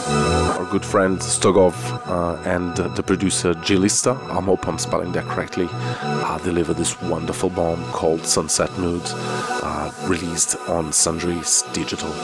our good friend Stogov and the producer Gilista, I hope I'm spelling that correctly, delivered this wonderful bomb called Sunset Mood, released on Sundry's Digital.